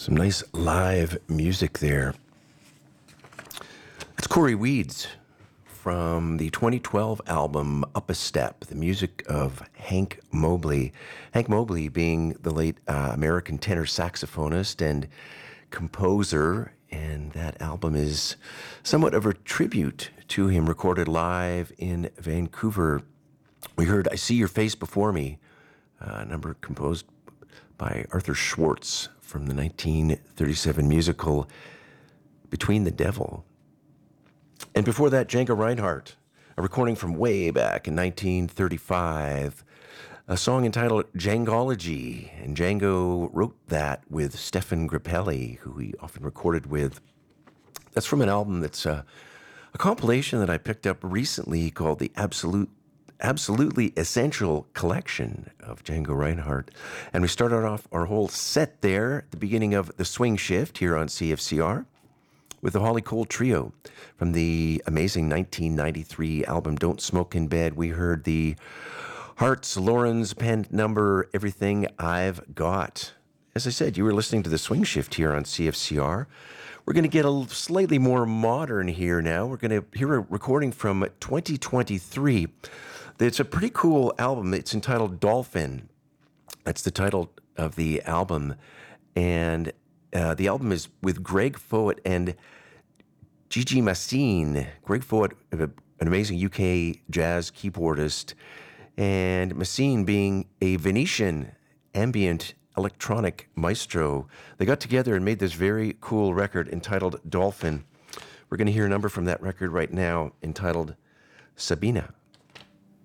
Some nice live music there. It's Corey Weeds from the 2012 album Up a Step, the music of Hank Mobley. Hank Mobley being the late American tenor saxophonist and composer, and that album is somewhat of a tribute to him, recorded live in Vancouver. We heard I See Your Face Before Me, a number composed by Arthur Schwartz from the 1937 musical Between the Devil. And before that, Django Reinhardt, a recording from way back in 1935, a song entitled Djangology. And Django wrote that with Stefan Grappelli, who he often recorded with. That's from an album that's a compilation that I picked up recently called the Absolutely Essential Collection of Django Reinhardt. And we started off our whole set there at the beginning of The Swing Shift here on CFCR with the Holly Cole Trio from the amazing 1993 album Don't Smoke in Bed. We heard the Hearts Lawrence penned number Everything I've Got. As I said, you were listening to The Swing Shift here on CFCR. We're going to get a slightly more modern here now. We're going to hear a recording from 2023. It's a pretty cool album. It's entitled Dolphin. That's the title of the album. And the album is with Greg Foat and Gigi Massine. Greg Foat, an amazing UK jazz keyboardist, and Massine being a Venetian ambient electronic maestro. They got together and made this very cool record entitled Dolphin. We're going to hear a number from that record right now entitled Sabina.